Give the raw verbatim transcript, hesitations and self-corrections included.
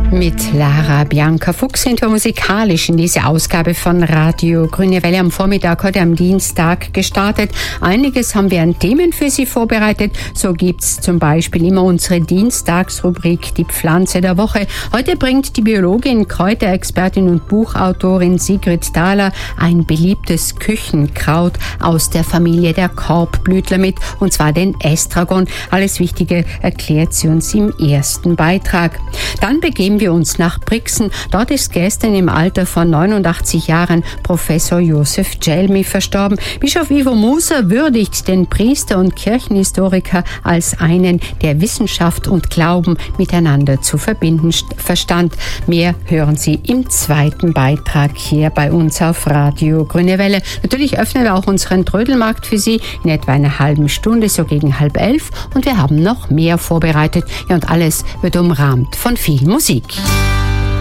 Mit Lara Bianca Fuchs sind wir musikalisch in diese Ausgabe von Radio Grüne Welle am Vormittag heute am Dienstag gestartet. Einiges haben wir an Themen für Sie vorbereitet. So gibt's zum Beispiel immer unsere Dienstagsrubrik Die Pflanze der Woche. Heute bringt die Biologin, Kräuterexpertin und Buchautorin Sigrid Thaler ein beliebtes Küchenkraut aus der Familie der Korbblütler mit, und zwar den Estragon. Alles Wichtige erklärt sie uns im ersten Beitrag. Dann begeben wir uns nach Brixen. Dort ist gestern im Alter von neunundachtzig Jahren Professor Josef Gelmi verstorben. Bischof Ivo Muser würdigt den Priester und Kirchenhistoriker als einen, der Wissenschaft und Glauben miteinander zu verbinden verstand. Mehr hören Sie im zweiten Beitrag hier bei uns auf Radio Grüne Welle. Natürlich öffnen wir auch unseren Trödelmarkt für Sie in etwa einer halben Stunde, so gegen halb elf. Und wir haben noch mehr vorbereitet. Ja, und alles wird umrahmt von viel Musik.